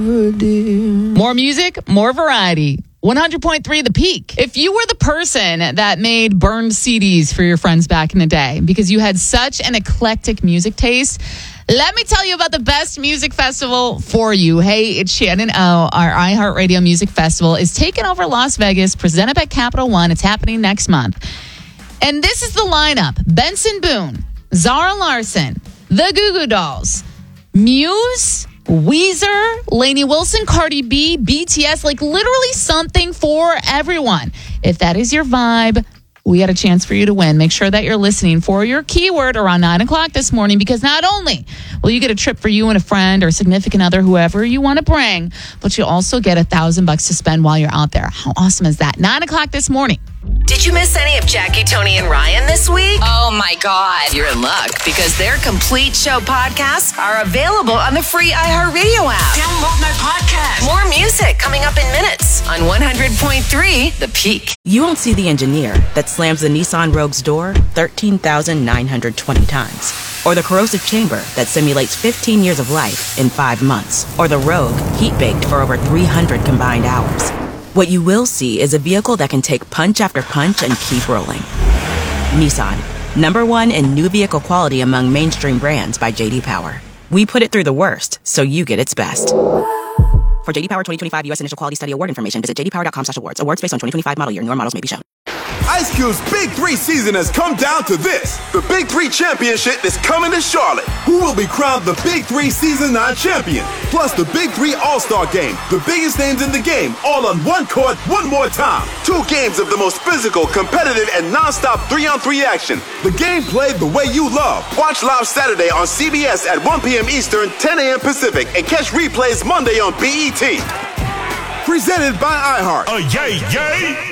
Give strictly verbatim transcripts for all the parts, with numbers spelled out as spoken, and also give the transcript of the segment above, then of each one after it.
More music, more variety. one hundred point three The Peak. If you were the person that made burned C Ds for your friends back in the day because you had such an eclectic music taste, let me tell you about the best music festival for you. Hey, it's Shannon O. Our iHeartRadio Music Festival is taking over Las Vegas, presented by Capital One. It's happening next month. And this is the lineup. Benson Boone, Zara Larsson, The Goo Goo Dolls, Muse, Weezer, Lainey Wilson, Cardi B, B T S, like literally something for everyone. If that is your vibe, we got a chance for you to win. Make sure that you're listening for your keyword around nine o'clock this morning, because not only will you get a trip for you and a friend or significant other, whoever you want to bring, but you'll also get a thousand bucks to spend while you're out there. How awesome is that? Nine o'clock this morning. Did you miss any of Jackie, Tony, and Ryan this week? Oh, my God. You're in luck, because their complete show podcasts are available on the free iHeartRadio app. Download my podcast. More music coming up in minutes on one hundred point three The Peak. You won't see the engineer that slams the Nissan Rogue's door thirteen thousand nine hundred twenty times. Or the corrosive chamber that simulates fifteen years of life in five months. Or the Rogue heat-baked for over three hundred combined hours. What you will see is a vehicle that can take punch after punch and keep rolling. Nissan, number one in new vehicle quality among mainstream brands by J D Power. We put it through the worst, so you get its best. For J D Power twenty twenty-five U S Initial Quality Study Award information, visit j d power dot com slash awards. Awards based on twenty twenty-five model year. Newer models may be shown. Ice Cube's Big Three season has come down to this. The Big Three Championship is coming to Charlotte. Who will be crowned the Big Three Season nine champion? Plus the Big Three All-Star Game. The biggest names in the game, all on one court, one more time. Two games of the most physical, competitive, and non-stop three-on-three action. The game played the way you love. Watch live Saturday on C B S at one p.m. Eastern, ten a.m. Pacific, and catch replays Monday on B E T. Presented by iHeart. Oh, yay, yay!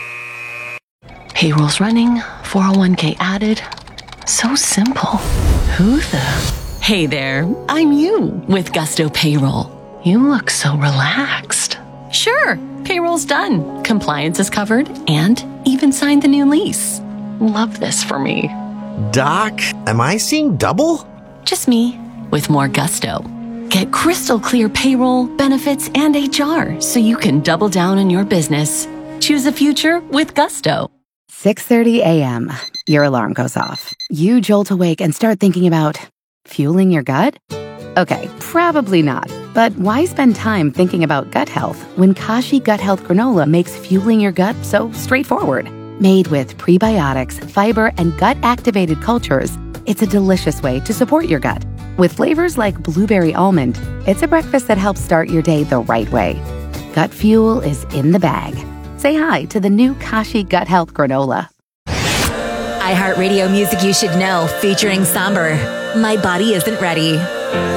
Payroll's running, four oh one k added. So simple. Who the? Hey there, I'm you with Gusto Payroll. You look so relaxed. Sure, payroll's done. Compliance is covered and even signed the new lease. Love this for me. Doc, am I seeing double? Just me with more gusto. Get crystal clear payroll, benefits, and H R so you can double down on your business. Choose a future with Gusto. six thirty a.m. Your alarm goes off. You jolt awake and start thinking about fueling your gut? Okay, probably not. But why spend time thinking about gut health when Kashi Gut Health Granola makes fueling your gut so straightforward? Made with prebiotics, fiber, and gut-activated cultures, it's a delicious way to support your gut. With flavors like blueberry almond, it's a breakfast that helps start your day the right way. Gut fuel is in the bag. Say hi to the new Kashi Gut Health Granola. iHeartRadio Music You Should Know, featuring Somber. My Body Isn't Ready.